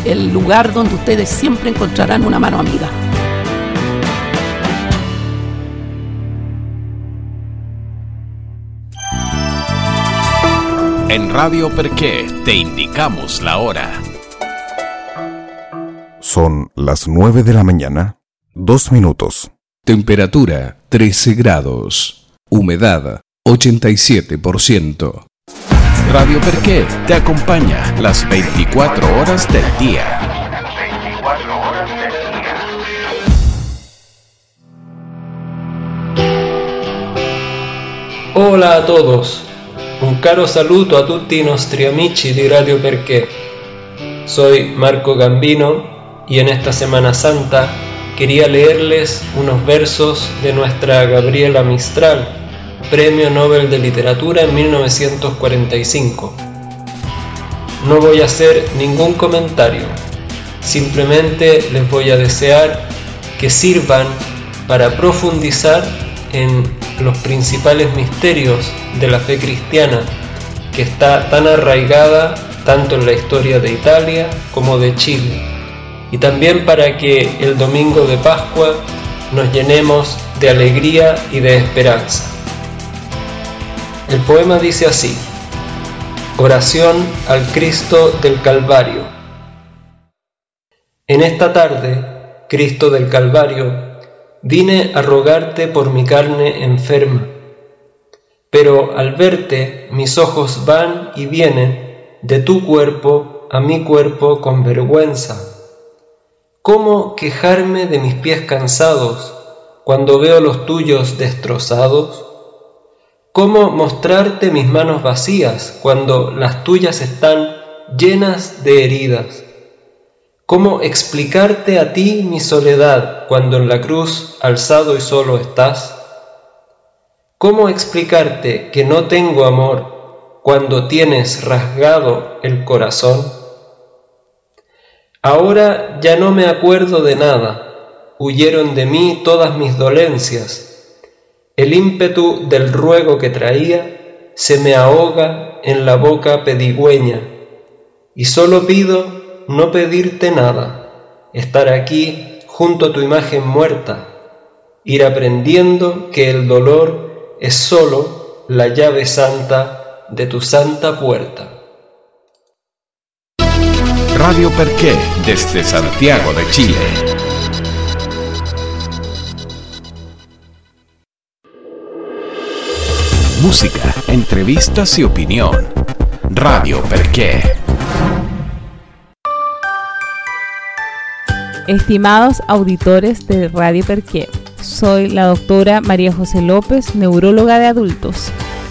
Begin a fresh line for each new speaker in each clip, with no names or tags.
el lugar donde ustedes siempre encontrarán una mano amiga.
En Radio Perqué te indicamos la hora.
Son las 9 de la mañana, 2 minutos.
Temperatura 13 grados. Humedad 87%.
Radio Perqué te acompaña las 24 horas del día.
Hola a todos. Un caro saluto a tutti i nostri amici di Radio Perché. Soy Marco Gambino y en esta Semana Santa quería leerles unos versos de nuestra Gabriela Mistral, Premio Nobel de Literatura en 1945. No voy a hacer ningún comentario, simplemente les voy a desear que sirvan para profundizar en los principales misterios de la fe cristiana, que está tan arraigada tanto en la historia de Italia como de Chile, y también para que el domingo de Pascua nos llenemos de alegría y de esperanza. El poema dice así: Oración al Cristo del Calvario. En esta tarde, Cristo del Calvario, vine a rogarte por mi carne enferma, pero al verte mis ojos van y vienen de tu cuerpo a mi cuerpo con vergüenza. ¿Cómo quejarme de mis pies cansados cuando veo los tuyos destrozados? ¿Cómo mostrarte mis manos vacías cuando las tuyas están llenas de heridas? ¿Cómo explicarte a ti mi soledad cuando en la cruz alzado y solo estás? ¿Cómo explicarte que no tengo amor cuando tienes rasgado el corazón? Ahora ya no me acuerdo de nada, huyeron de mí todas mis dolencias. El ímpetu del ruego que traía se me ahoga en la boca pedigüeña, y solo pido no pedirte nada, estar aquí junto a tu imagen muerta, ir aprendiendo que el dolor es solo la llave santa de tu santa puerta.
Radio Perqué desde Santiago de Chile. Música, entrevistas y opinión. Radio Perqué.
Estimados auditores de Radio Perqué, soy la doctora María José López, neuróloga de adultos.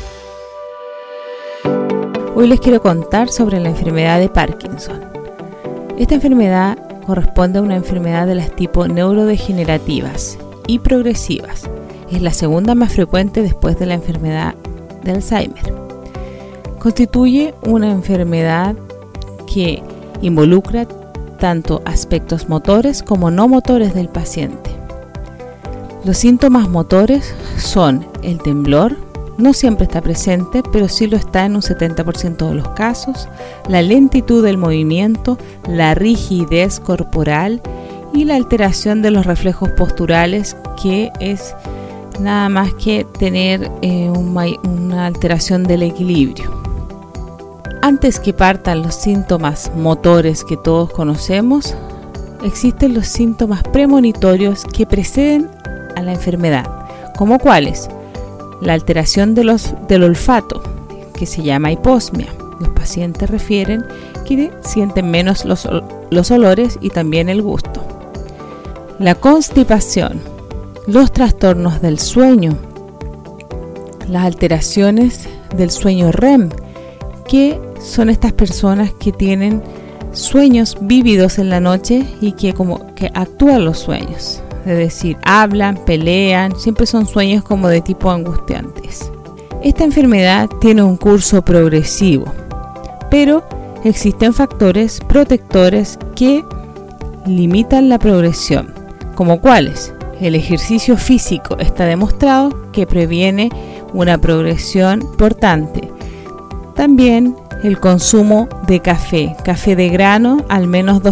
Hoy les quiero contar sobre la enfermedad de Parkinson. Esta enfermedad corresponde a una enfermedad de las tipo neurodegenerativas y progresivas. Es la segunda más frecuente después de la enfermedad de Alzheimer. Constituye una enfermedad que involucra tanto aspectos motores como no motores del paciente. Los síntomas motores son el temblor, no siempre está presente, pero sí lo está en un 70% de los casos, la lentitud del movimiento, la rigidez corporal y la alteración de los reflejos posturales, que es nada más que tener una alteración del equilibrio. Antes que partan los síntomas motores que todos conocemos, existen los síntomas premonitorios que preceden a la enfermedad, como cuáles: la alteración del olfato, que se llama hiposmia. Los pacientes refieren que sienten menos los olores y también el gusto. La constipación, los trastornos del sueño, las alteraciones del sueño REM, que son estas personas que tienen sueños vívidos en la noche y que como que actúan los sueños, es decir, hablan, pelean, siempre son sueños como de tipo angustiantes. Esta enfermedad tiene un curso progresivo, pero existen factores protectores que limitan la progresión, como cuáles: el ejercicio físico está demostrado que previene una progresión importante. También el consumo de café de grano al menos 2